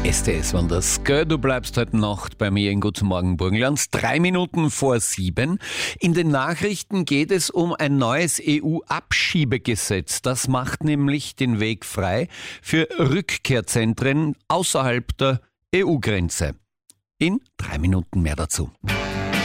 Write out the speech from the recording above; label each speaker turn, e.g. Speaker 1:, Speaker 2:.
Speaker 1: STS war das. Gell, du bleibst heute Nacht bei mir in Guten Morgen Burgenland. 3 Minuten vor 7. In den Nachrichten geht es um ein neues EU-Abschiebegesetz. Das macht nämlich den Weg frei für Rückkehrzentren außerhalb der EU-Grenze. In 3 Minuten mehr dazu.